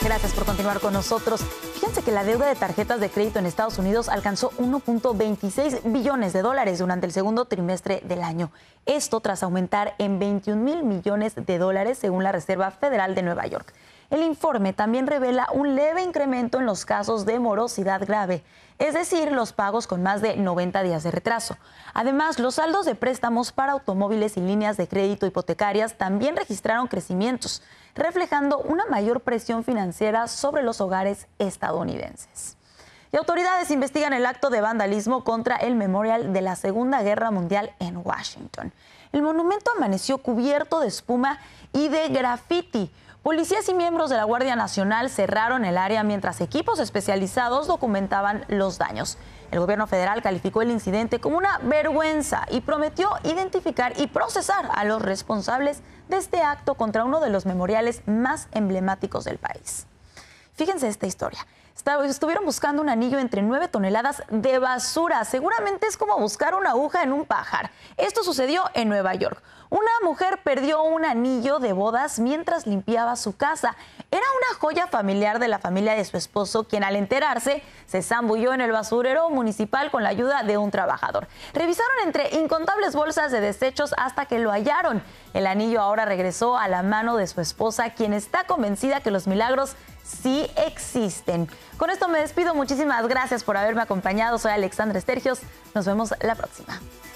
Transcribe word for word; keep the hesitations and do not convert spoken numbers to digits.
Gracias por continuar con nosotros. Fíjense que la deuda de tarjetas de crédito en Estados Unidos alcanzó uno punto veintiséis billones de dólares durante el segundo trimestre del año. Esto tras aumentar en veintiún mil millones de dólares según la Reserva Federal de Nueva York. El informe también revela un leve incremento en los casos de morosidad grave, es decir, los pagos con más de noventa días de retraso. Además, los saldos de préstamos para automóviles y líneas de crédito hipotecarias también registraron crecimientos, reflejando una mayor presión financiera sobre los hogares estadounidenses. Y autoridades investigan el acto de vandalismo contra el memorial de la Segunda Guerra Mundial en Washington. El monumento amaneció cubierto de espuma y de graffiti. Policías y miembros de la Guardia Nacional cerraron el área mientras equipos especializados documentaban los daños. El gobierno federal calificó el incidente como una vergüenza y prometió identificar y procesar a los responsables de este acto contra uno de los memoriales más emblemáticos del país. Fíjense esta historia. Estuvieron buscando un anillo entre nueve toneladas de basura. Seguramente es como buscar una aguja en un pajar. Esto sucedió en Nueva York. Una mujer perdió un anillo de bodas mientras limpiaba su casa. Era una joya familiar de la familia de su esposo, quien al enterarse se zambulló en el basurero municipal con la ayuda de un trabajador. Revisaron entre incontables bolsas de desechos hasta que lo hallaron. El anillo ahora regresó a la mano de su esposa, quien está convencida que los milagros sí existen. Con esto me despido. Muchísimas gracias por haberme acompañado. Soy Alexandra Estergios. Nos vemos la próxima.